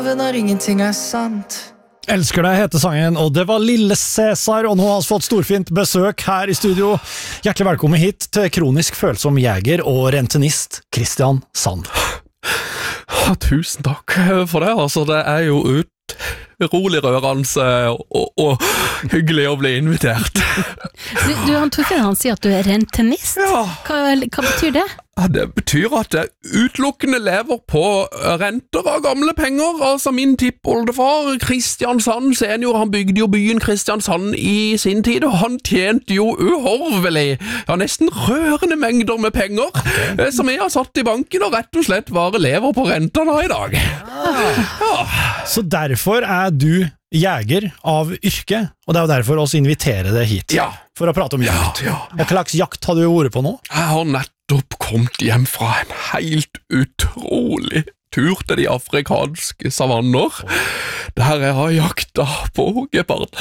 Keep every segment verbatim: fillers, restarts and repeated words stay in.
Når ingenting er sant. Elsker deg heter sangen, og det var Lille Cæsar, og nå har vi fått storfint besøk her i studio. Hjertelig velkommen hit til kronisk følsom jeger og rentenist Kristian Sand. Ja, tusen takk for det, altså det er jo utrolig rørende og, og hyggelig å bli invitert. Du, du han Torfinn, han sier at du er rentenist. Ja. Hva, hva betyr det? Ja, det betyr at jeg utelukkende lever på renter av gamle penger. Altså min tippoldefar, Kristian Sand senior, han bygde jo byen Kristiansand i sin tid, og han tjente jo uhorvelig, ja nesten rørende mengder med penger, okay. som jeg har satt i banken og rett og slett bare lever på renterne i dag. Ah. Ja. Så derfor er du jeger av yrke, og det er jo derfor oss inviterer deg hit. Ja. For å prate om jakt. Ja, ja. Hva slags jakt har du vært på nå? Jeg har nettopp kommet hjem fra en helt utrolig tur til de afrikanske savanner, der jeg har jakta på gepard.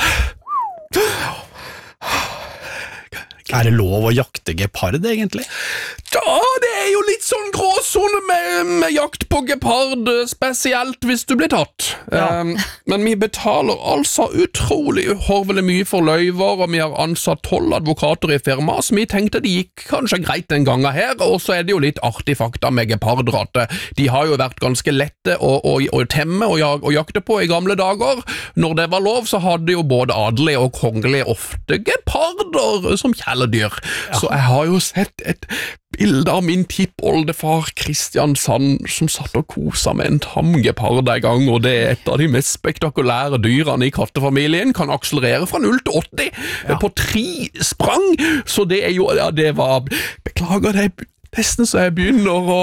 Er det lov å jakte gepard, egentlig? Ja, det er jo litt sånn gråzone med, med jakt på gepard, spesielt hvis du blir tatt. Ja. Um, men vi betaler altså utrolig uhorvelig mye for løyver, og vi har ansatt tolv advokater i firma, så vi tenkte det gikk kanskje greit den gangen her, og så er det jo litt artig fakta med geparder, at de har jo vært ganske lette å, å, å temme og, jag, og jakte på i gamle dager. Når det var lov, så hadde jo både adelige og kongelige ofte geparder som kjæledyr. Ja. Så jeg har jo sett et bilde av min tippoldefar Kristian Sand som satt og kosa med en tamgepard en gang, og det er et av de mest spektakulære dyrene i kattefamilien, kan akselerere fra null til åtti ja. på tre sprang, så det er jo, ja det var, beklager det, nesten så jeg begynner å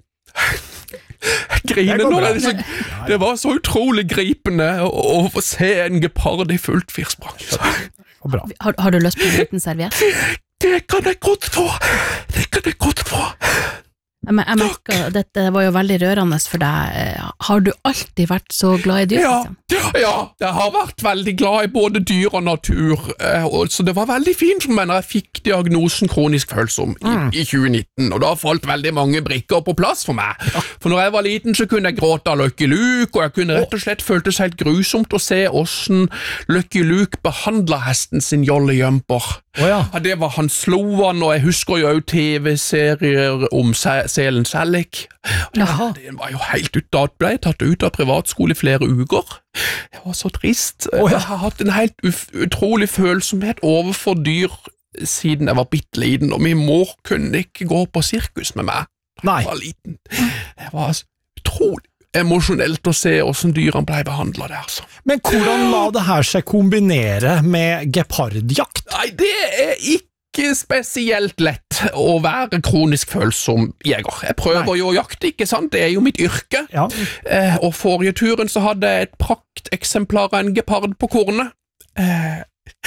grine nå, det, så, det var så utrolig gripende å, å se en gepard i fullt firsprang. Har, har du lyst på en liten serviett? Det kan jeg godt få, det kan jeg godt få. Men jeg merker, dette var jo veldig rørende for deg. Har du alltid vært så glad i dyr? Ja, ja, jeg har vært veldig glad i både dyr og natur, så det var veldig fint for meg når jeg fikk diagnosen kronisk følsom i, mm. i tjue nitten, og da falt veldig mange brikker på plass for meg. For når jeg var liten så kunne jeg gråte av Lucky Luke, og jeg kunne rett og slett føltes helt grusomt å se hvordan Lucky Luke behandlet hesten sin Jolly Jumper. Oh, ja. Ja, det var han slo han, og jeg husker jo tv-serier om Selen Selleck. Jaha. Den var jo helt ut, da ble jeg tatt ut av privatskole i flere uker. Det var så trist. Oh, ja. Jeg har hatt en helt utrolig følsomhet overfor dyr siden jeg var bitteliten, og min mor kunne ikke gå på sirkus med meg. Nei. Jeg var liten. Det var så utrolig emosjonelt å se hvordan dyrene ble behandlet der. Så. Men hvordan la det her seg kombinere med gepardjakt? Nei, det er ikke spesielt lett å være kronisk følsom jeger. Jeg prøver Nei. jo å jakte, ikke sant? Det er jo mitt yrke. Ja. Eh, og forrige turen så hadde jeg et prakteksemplar av en gepard på kornet. Eh.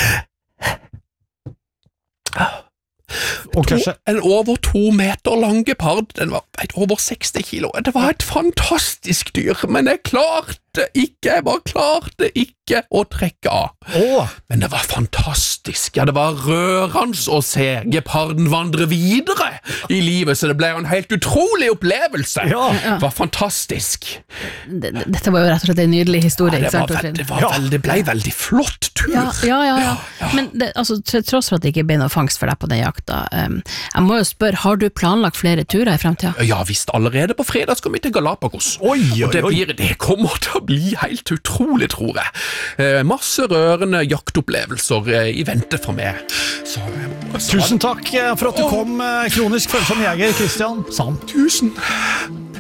Og kanskje... En over to meter lang gepard, den var over seksti kilo. Det var et fantastisk dyr, men jeg klarte ikke, jeg bare klarte ikke å trekke av. Åh. Men det var fantastisk, ja, det var rørende å se geparden vandre videre i livet, så det ble en helt utrolig opplevelse. Ja. Ja. Det var fantastisk. Dette var jo rett og slett en nydelig historie, ja, det, var veld, det, var ja. veld, det ble veldig flott tur. Ja, ja, ja, ja. ja. Men det, altså, til tross for at det ikke ble noe fangst for deg på den jakta, um, jeg må jo spørre, har du planlagt flere turer i fremtiden? Ja, visst, allerede på fredag skal vi til Galapagos. Oi, oi, og det, blir, det kommer til å bli helt utrolig, tror jeg. Eh, masse rørende jaktopplevelser eh, i vente for meg. Så, så, Tusen takk for at du kom, kronisk følsom jeger, Kristian Sand. Tusen